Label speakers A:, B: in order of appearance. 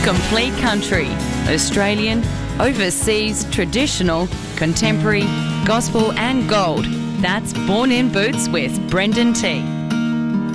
A: Complete country, Australian, overseas, traditional, contemporary, gospel and gold. That's Born in Boots with Brendan T.